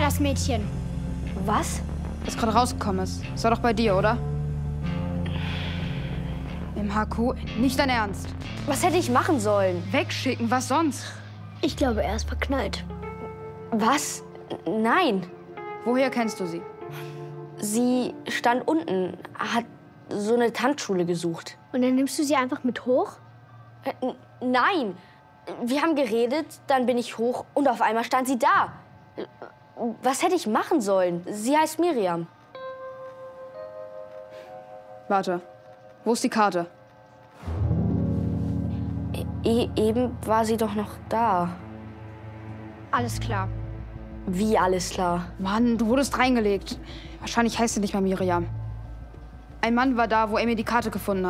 das Mädchen. Was? Das gerade rausgekommen ist. Das war doch bei dir, oder? Im HQ? Nicht dein Ernst. Was hätte ich machen sollen? Wegschicken, was sonst? Ich glaube, er ist verknallt. Was? Nein. Woher kennst du sie? Sie stand unten, hat so eine Tanzschule gesucht. Und dann nimmst du sie einfach mit hoch? Nein. Wir haben geredet, dann bin ich hoch und auf einmal stand sie da. Was hätte ich machen sollen? Sie heißt Miriam. Warte. Wo ist die Karte? Eben war sie doch noch da. Alles klar. Wie alles klar? Mann, du wurdest reingelegt. Wahrscheinlich heißt sie nicht mehr Miriam. Ein Mann war da, wo Amy die Karte gefunden hat.